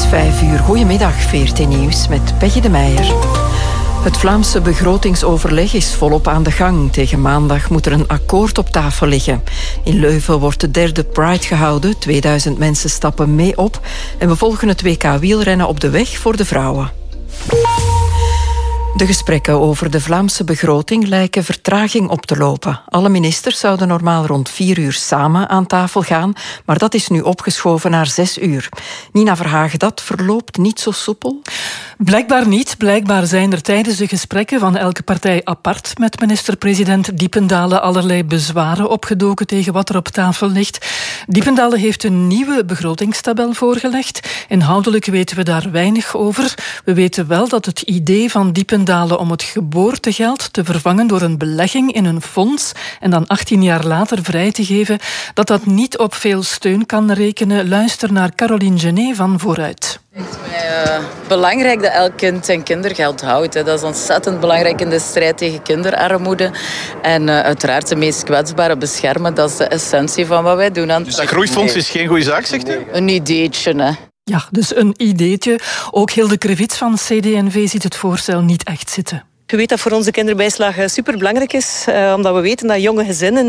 5:00. Goedemiddag, VRT Nieuws met Peggy de Meijer. Het Vlaamse begrotingsoverleg is volop aan de gang. Tegen maandag moet er een akkoord op tafel liggen. In Leuven wordt de derde Pride gehouden. 2000 mensen stappen mee op. En we volgen het WK wielrennen op de weg voor de vrouwen. De gesprekken over de Vlaamse begroting lijken vertraging op te lopen. Alle ministers zouden normaal rond 4:00 samen aan tafel gaan, maar dat is nu opgeschoven naar 6:00. Nina Verhagen, dat verloopt niet zo soepel? Blijkbaar niet. Blijkbaar zijn er tijdens de gesprekken van elke partij apart met minister-president Diependalen allerlei bezwaren opgedoken tegen wat er op tafel ligt. Diependalen heeft een nieuwe begrotingstabel voorgelegd. Inhoudelijk weten we daar weinig over. We weten wel dat het idee van Diependalen om het geboortegeld te vervangen door een belegging in een fonds en dan 18 jaar later vrij te geven, dat niet op veel steun kan rekenen. Luister naar Caroline Genet van Vooruit. Het is mij belangrijk dat elk kind zijn kindergeld houdt. Dat is ontzettend belangrijk in de strijd tegen kinderarmoede. En uiteraard de meest kwetsbaren beschermen. Dat is de essentie van wat wij doen. Dus dat groeifonds is geen goede zaak, zegt u? Een ideetje, hè. Ja, dus een ideetje. Ook Hilde Krevits van CD&V ziet het voorstel niet echt zitten. Je weet dat voor onze kinderbijslag superbelangrijk is, omdat we weten dat jonge gezinnen